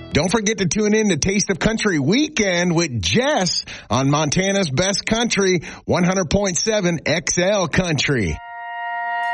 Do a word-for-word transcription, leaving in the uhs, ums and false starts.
Don't forget to tune in to Taste of Country Weekend with Jess on Montana's Best Country, one hundred point seven X L Country.